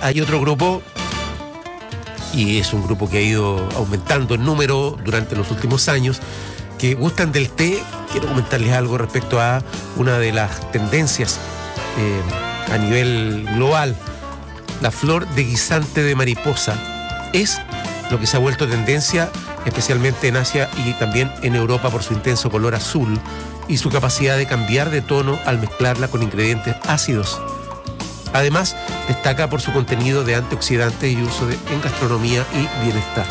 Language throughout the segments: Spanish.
hay otro grupo, y es un grupo que ha ido aumentando en número durante los últimos años, que gustan del té. Quiero comentarles algo respecto a una de las tendencias a nivel global. La flor de guisante de mariposa es lo que se ha vuelto tendencia, especialmente en Asia y también en Europa, por su intenso color azul y su capacidad de cambiar de tono al mezclarla con ingredientes ácidos. Además, destaca por su contenido de antioxidantes y uso en gastronomía y bienestar.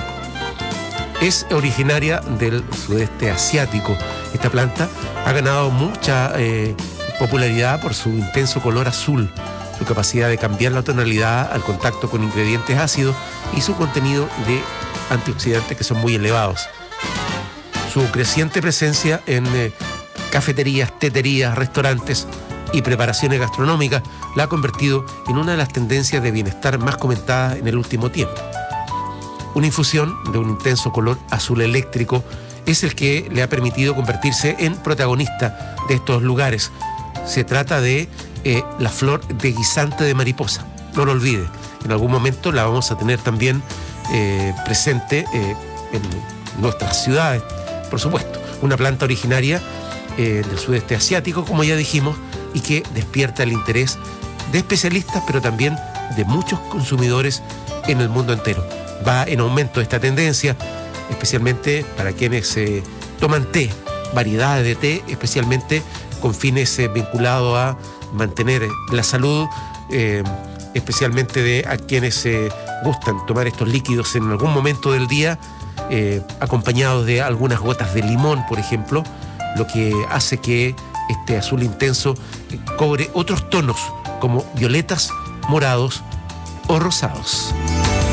Es originaria del sudeste asiático. Esta planta ha ganado mucha popularidad por su intenso color azul, su capacidad de cambiar la tonalidad al contacto con ingredientes ácidos y su contenido de antioxidantes que son muy elevados. Su creciente presencia en cafeterías, teterías, restaurantes y preparaciones gastronómicas la ha convertido en una de las tendencias de bienestar más comentadas en el último tiempo. Una infusión de un intenso color azul eléctrico es el que le ha permitido convertirse en protagonista de estos lugares. Se trata de la flor de guisante de mariposa. No lo olvide, en algún momento la vamos a tener también presente en nuestras ciudades, por supuesto. Una planta originaria del sudeste asiático, como ya dijimos, y que despierta el interés de especialistas, pero también de muchos consumidores en el mundo entero. Va en aumento esta tendencia, especialmente para quienes toman té, variedades de té, especialmente con fines vinculados a mantener la salud, especialmente de a quienes gustan tomar estos líquidos en algún momento del día, acompañados de algunas gotas de limón, por ejemplo, lo que hace que este azul intenso cobre otros tonos como violetas, morados o rosados.